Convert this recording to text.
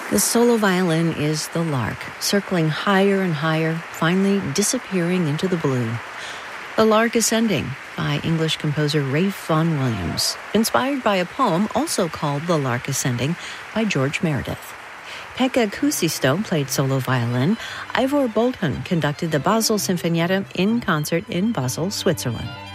The solo violin is the lark, circling higher and higher, finally disappearing into the blue. The Lark Ascending by English composer Ralph Vaughan Williams, inspired by a poem also called The Lark Ascending by George Meredith. Pekka Kuusisto played solo violin. Ivor Bolton conducted the Basel Sinfonietta in concert in Basel, Switzerland.